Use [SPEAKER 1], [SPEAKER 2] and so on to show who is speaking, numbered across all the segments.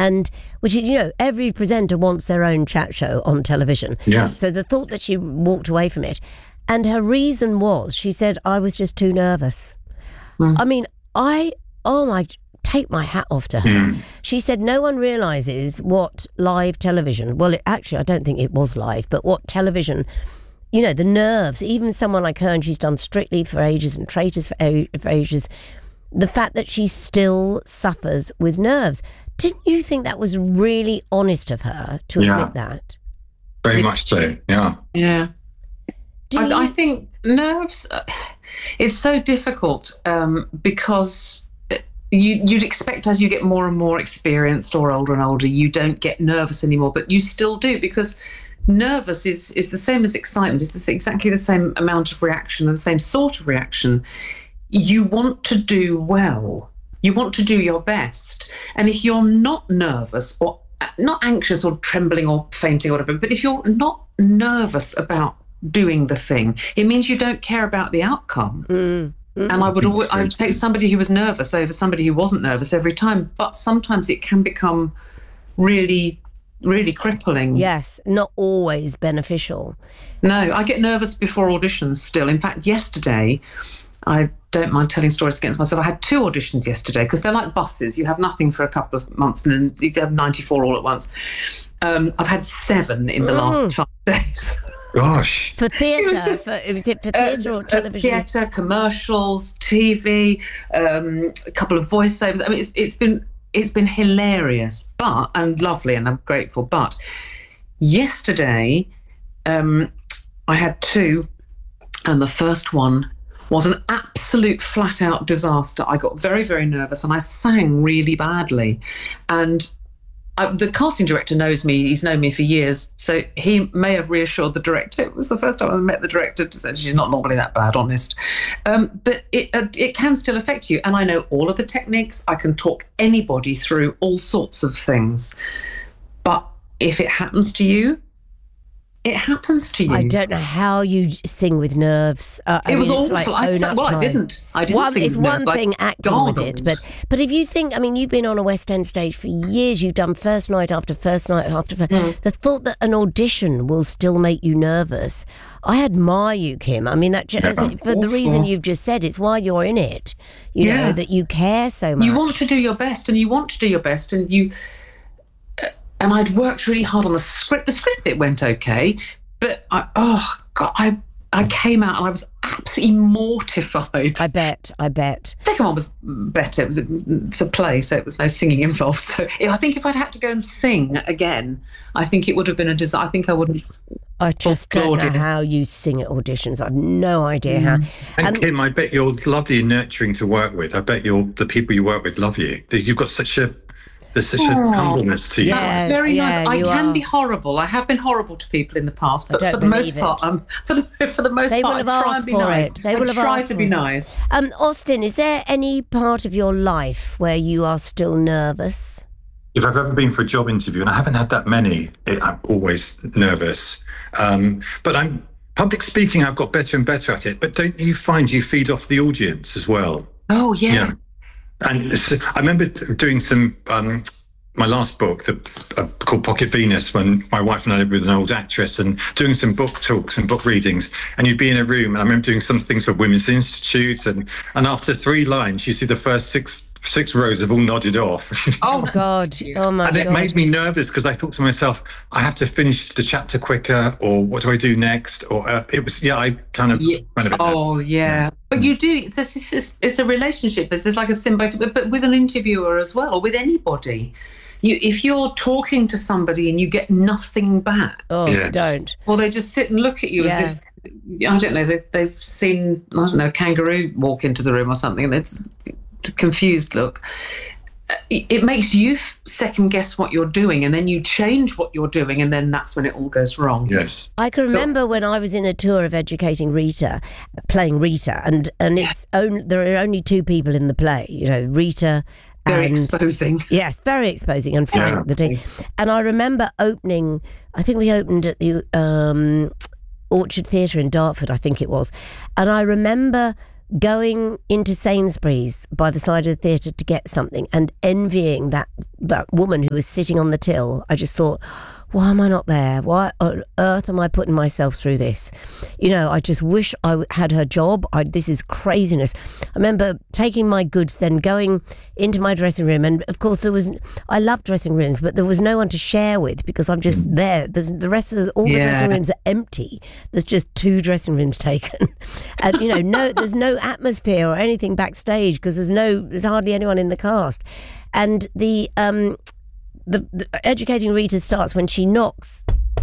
[SPEAKER 1] and which is, every presenter wants their own chat show on television.
[SPEAKER 2] Yeah.
[SPEAKER 1] So the thought that she walked away from it, and her reason was, she said, I was just too nervous. I mean, take my hat off to her. She said no one realises what live television, I don't think it was live, but what television, the nerves, even someone like her, and she's done Strictly for ages and Traitors for ages, the fact that she still suffers with nerves. Didn't you think that was really honest of her to admit that?
[SPEAKER 2] Very much so, yeah.
[SPEAKER 3] Yeah. I think nerves, it's so difficult because you'd expect as you get more and more experienced or older and older, you don't get nervous anymore, but you still do, because nervous is the same as excitement. It's exactly the same amount of reaction and the same sort of reaction. You want to do well. You want to do your best. And if you're not nervous or not anxious or trembling or fainting or whatever, but if you're not nervous about doing the thing, it means you don't care about the outcome. And I would take somebody who was nervous over somebody who wasn't nervous every time. But sometimes it can become really, really crippling.
[SPEAKER 1] Yes, not always beneficial.
[SPEAKER 3] No, I get nervous before auditions still. In fact, yesterday, I don't mind telling stories against myself. I had 2 auditions yesterday because they're like buses. You have nothing for a couple of months and then you have 94 all at once. I've had 7 in the last 5 days.
[SPEAKER 2] Gosh.
[SPEAKER 1] For theatre? Was it for theatre or television?
[SPEAKER 3] Theatre, commercials, TV, a couple of voiceovers. I mean, it's been hilarious, and lovely, and I'm grateful. But yesterday, I had 2, and the first one was an absolute flat-out disaster. I got very, very nervous, and I sang really badly, and the casting director knows me. He's known me for years, so he may have reassured the director. It was the first time I met the director to say she's not normally that bad, honest. But it can still affect you. And I know all of the techniques. I can talk anybody through all sorts of things. But if it happens to you, it happens to you.
[SPEAKER 1] I don't know how you sing with nerves.
[SPEAKER 3] It was awful. I didn't sing
[SPEAKER 1] it's
[SPEAKER 3] with
[SPEAKER 1] one
[SPEAKER 3] nerves.
[SPEAKER 1] thing acting with it, but if you think, you've been on a West End stage for years. You've done first night after first night after first. The thought that an audition will still make you nervous, I admire you, Kim. For the reason you've just said, it's why you're in it. You know that you care so much.
[SPEAKER 3] You want to do your best, and you. And I'd worked really hard on the script. The script bit went okay, but I came out and I was absolutely mortified.
[SPEAKER 1] I bet.
[SPEAKER 3] The second one was better. It's a play, so it was no singing involved. So I think if I'd had to go and sing again, I think it would have been a disaster. I think I wouldn't.
[SPEAKER 1] I just don't know how you sing at auditions. I've no idea how.
[SPEAKER 2] And Kim, I bet you're lovely and nurturing to work with. I bet the people you work with love you. You've got there's such a humbleness to you.
[SPEAKER 3] That's very nice. I can be horrible. I have been horrible to people in the past, but for the most part,
[SPEAKER 1] they will have asked for it. They will have asked
[SPEAKER 3] to be nice.
[SPEAKER 1] Austin, is there any part of your life where you are still nervous?
[SPEAKER 2] If I've ever been for a job interview, and I haven't had that many, I'm always nervous. But public speaking, I've got better and better at it. But don't you find you feed off the audience as well?
[SPEAKER 3] Oh, yeah.
[SPEAKER 2] Yeah. And I remember doing some, my last book called Pocket Venus, when my wife and I lived with an old actress, and doing some book talks and book readings, and you'd be in a room, and I remember doing some things for Women's Institute, and after 3 lines, you see the first six rows have all nodded off.
[SPEAKER 1] Oh, God. Oh, my God.
[SPEAKER 2] And it made me nervous because I thought to myself, I have to finish the chapter quicker, or what do I do next? Or it was, I kind of went a bit.
[SPEAKER 3] Oh, yeah. But you do, it's a relationship. It's like a symbiotic, but with an interviewer as well, or with anybody. If you're talking to somebody and you get nothing back.
[SPEAKER 1] Oh, yes. Don't.
[SPEAKER 3] Or they just sit and look at you as if, I don't know, they've seen, a kangaroo walk into the room or something. It's a confused look. It makes you second guess what you're doing, and then you change what you're doing, and then that's when it all goes wrong.
[SPEAKER 2] Yes.
[SPEAKER 1] I can remember when I was in a tour of Educating Rita, playing Rita, and there are only 2 people in the play, Rita.
[SPEAKER 3] Very exposing.
[SPEAKER 1] Yes, very exposing, and Frank, the Dean. And I remember opening, I think we opened at the Orchard Theatre in Dartford, I think it was. And I remember going into Sainsbury's by the side of the theatre to get something and envying that woman who was sitting on the till. I just thought, why am I not there? Why on earth am I putting myself through this? You know, I just wish I had her job. This is craziness. I remember taking my goods, then going into my dressing room. And of course, I love dressing rooms, but there was no one to share with because I'm just there. The rest of all the dressing rooms are empty. There's just 2 dressing rooms taken. And, you know, there's no atmosphere or anything backstage because there's hardly anyone in the cast. And the Educating Rita starts when she knocks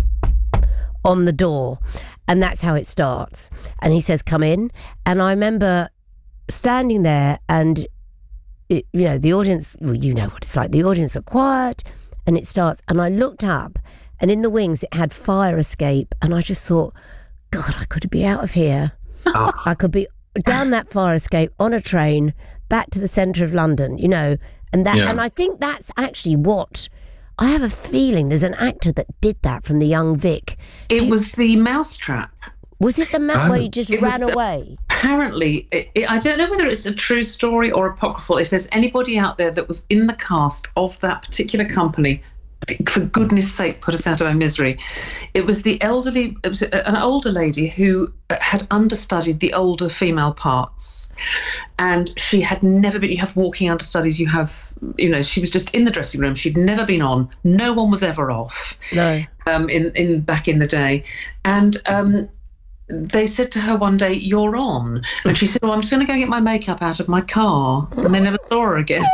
[SPEAKER 1] on the door, and that's how it starts. And he says, "Come in." And I remember standing there, and the audience. Well, you know what it's like. The audience are quiet, and it starts. And I looked up, and in the wings it had fire escape, and I just thought, God, I could be out of here. I could be down that fire escape on a train back to the centre of London. You know. And I think that's actually what I have a feeling. There's an actor that did that from the young Vic.
[SPEAKER 3] It was the Mousetrap.
[SPEAKER 1] Was it the map where he just ran away?
[SPEAKER 3] Apparently, I don't know whether it's a true story or apocryphal. If there's anybody out there that was in the cast of that particular company, for goodness sake, put us out of our misery. It was an older lady who had understudied the older female parts. And she had never been, you have walking understudies, she was just in the dressing room. She'd never been on. No one was ever off.
[SPEAKER 1] No.
[SPEAKER 3] In back in the day. And they said to her one day, "You're on." And she said, "Well, I'm just going to go get my makeup out of my car." And they never saw her again.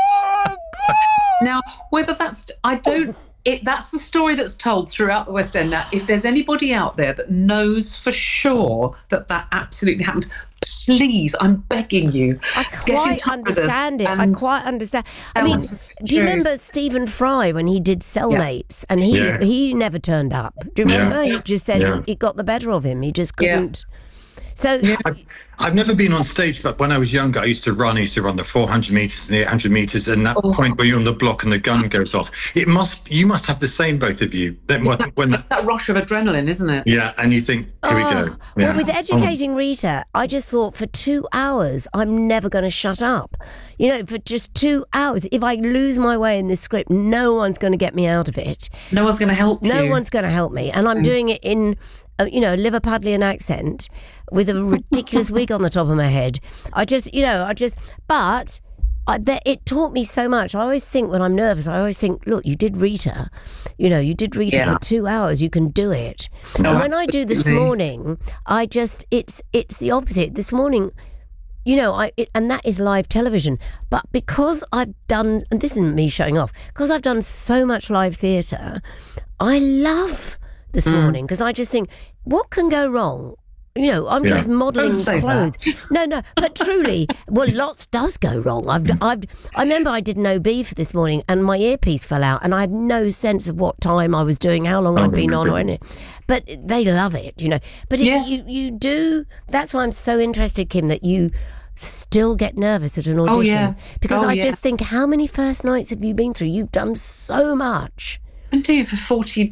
[SPEAKER 3] Now, whether that's, that's the story that's told throughout the West End. Now, if there's anybody out there that knows for sure that absolutely happened, please, I'm begging you.
[SPEAKER 1] I quite understand it. I quite understand. I mean, do you remember Stephen Fry when he did Cellmates? And he never turned up. Do you remember? He just said it got the better of him. He just couldn't. So
[SPEAKER 2] I've never been on stage, but when I was younger, I used to run the 400 meters and the 800 meters, and that point where you're on the block and the gun goes off. You must have the same, both of you.
[SPEAKER 3] That rush of adrenaline, isn't it?
[SPEAKER 2] Yeah, and you think, here we go. Yeah.
[SPEAKER 1] Well, with Educating Rita, I just thought for 2 hours, I'm never going to shut up. You know, for just 2 hours, if I lose my way in this script, no one's going to get me out of it.
[SPEAKER 3] No one's going to help you.
[SPEAKER 1] No one's going to help me. And I'm doing it in a Liverpudlian accent with a ridiculous wig on the top of my head. But it taught me so much. I always think when I'm nervous, look, you did Rita. You did Rita for 2 hours. You can do it.
[SPEAKER 3] No,
[SPEAKER 1] and when I do This Morning, it's the opposite. This morning, and that is live television. But because I've done, and this isn't me showing off, because I've done so much live theatre, I love This Morning because I just think, what can go wrong? I'm just modelling clothes. No, but truly, lots does go wrong. I remember I did an OB for This Morning and my earpiece fell out and I had no sense of what time I was doing, how long I'd been on or anything. But they love it, But you do, that's why I'm so interested, Kim, that you still get nervous at an audition. Because I just think, how many first nights have you been through? You've done so much.
[SPEAKER 3] And do for 40,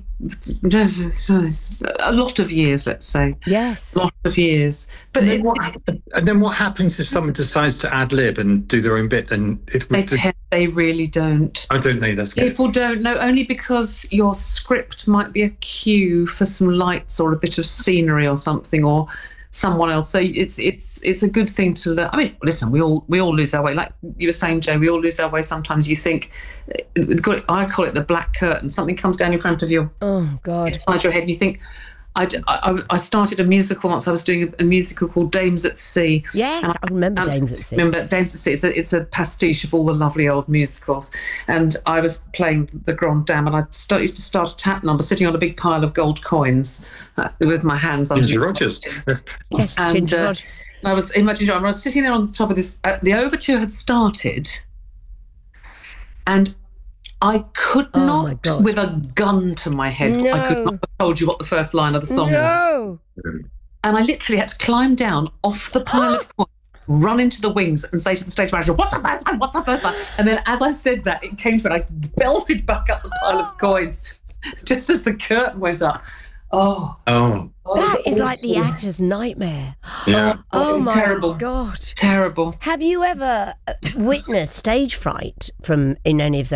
[SPEAKER 3] a lot of years, let's say.
[SPEAKER 1] Yes.
[SPEAKER 3] A lot of years. But
[SPEAKER 2] then what happens if someone decides to ad lib and do their own bit? And
[SPEAKER 3] they really don't.
[SPEAKER 2] Oh, don't they? That's good.
[SPEAKER 3] People don't know, only because your script might be a cue for some lights or a bit of scenery or something, or someone else. So it's a good thing to learn. I mean, listen, we all lose our way. Like you were saying, Joe, we all lose our way. Sometimes you think, I call it the black curtain. Something comes down in front of your, inside your head, and you think. I started a musical once. I was doing a musical called Dames at Sea.
[SPEAKER 1] Yes, I remember Dames at Sea.
[SPEAKER 3] Remember Dames at Sea? It's a pastiche of all the lovely old musicals. And I was playing the Grand Dame, and I used to start a tap number sitting on a big pile of gold coins with my hands under.
[SPEAKER 2] Ginger Rogers.
[SPEAKER 1] Yes, Ginger Rogers.
[SPEAKER 3] I was sitting there on the top of this. The overture had started, and I could not, with a gun to my head, I could not have told you what the first line of the song was. And I literally had to climb down off the pile of coins, run into the wings and say to the stage manager, "What's the first line? What's the first line?" And then as I said that, it came to me and I belted back up the pile of coins just as the curtain went up. Oh.
[SPEAKER 1] That is like the actor's nightmare.
[SPEAKER 2] Yeah.
[SPEAKER 1] Oh my
[SPEAKER 3] terrible.
[SPEAKER 1] God.
[SPEAKER 3] Terrible.
[SPEAKER 1] Have you ever witnessed stage fright in any of